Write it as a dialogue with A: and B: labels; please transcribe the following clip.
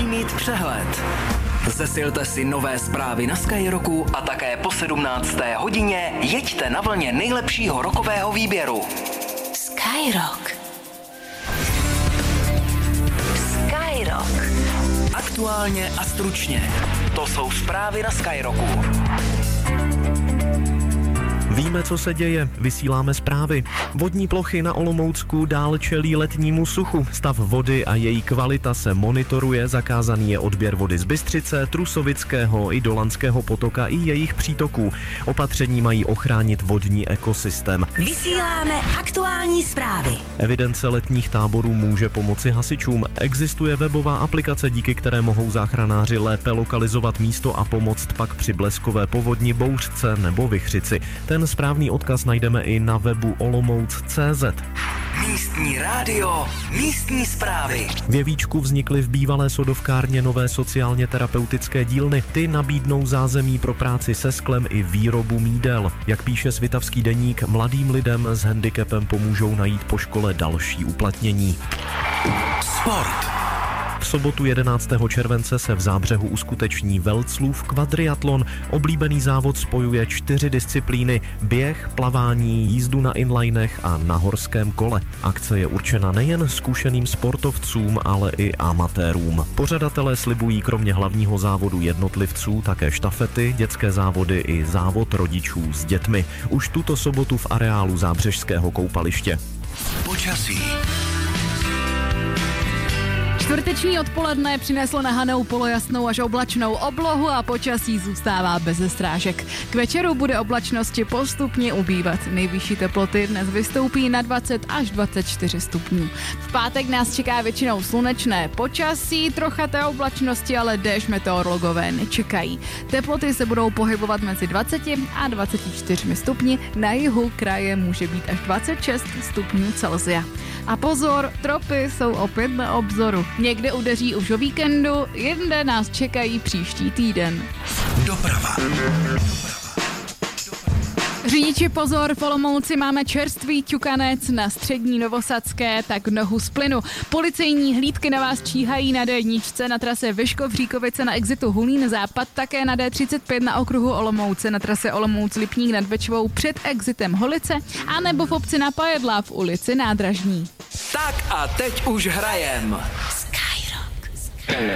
A: musí mít přehled. Zesilte si nové zprávy na Skyrocku a také po 17. hodině jeďte na vlně nejlepšího rockového výběru.
B: Skyrock. Skyrock.
A: Aktuálně a stručně. To jsou zprávy na Skyrocku.
C: Víme, co se děje, vysíláme zprávy. Vodní plochy na Olomoucku dál čelí letnímu suchu. Stav vody a její kvalita se monitoruje, zakázaný je odběr vody z Bystřice, Trusovického i Dolanského potoka i jejich přítoků. Opatření mají ochránit vodní ekosystém.
B: Vysíláme aktuální zprávy.
C: Evidence letních táborů může pomoci hasičům. Existuje webová aplikace, díky které mohou záchranáři lépe lokalizovat místo a pomoct pak při bleskové povodni, bouřce nebo vichřici. Ten správný odkaz najdeme i na webu olomouc.cz.
A: Místní rádio, místní zprávy.
C: V Jevíčku vznikly v bývalé sodovkárně nové sociálně terapeutické dílny. Ty nabídnou zázemí pro práci se sklem i výrobu mídel. Jak píše Svitavský deník, mladým lidem s handicapem pomůžou najít po škole další uplatnění.
A: Sport.
C: V sobotu 11. července se v Zábřehu uskuteční Velclův kvadriatlon. Oblíbený závod spojuje 4 disciplíny: běh, plavání, jízdu na inlinech a na horském kole. Akce je určena nejen zkušeným sportovcům, ale i amatérům. Pořadatelé slibují kromě hlavního závodu jednotlivců také štafety, dětské závody i závod rodičů s dětmi. Už tuto sobotu v areálu Zábřežského koupaliště.
A: Počasí.
D: Čtvrteční odpoledne přineslo na Hanou polojasnou až oblačnou oblohu a počasí zůstává beze strážek. K večeru bude oblačnosti postupně ubývat. Nejvyšší teploty dnes vystoupí na 20 až 24 stupňů. V pátek nás čeká většinou slunečné počasí, trocha té oblačnosti, ale déšť meteorologové nečekají. Teploty se budou pohybovat mezi 20 a 24 stupni, na jihu kraje může být až 26 stupňů Celsia. A pozor, tropy jsou opět na obzoru. Někde udeří už o víkendu, jinde nás čekají příští týden.
A: Doprava.
D: Řidiči pozor, v Olomouci máme čerstvý ťukanec na střední Novosadské, tak nohu z plynu. Policejní hlídky na vás číhají na D1 na trase Vyškov-Říkovice na exitu Hulín západ, také na D35 na okruhu Olomouce na trase Olomouc-Lipník nad Bečvou před exitem Holice a nebo v obci na Pajedla v ulici Nádražní.
A: Tak a teď už hrajem.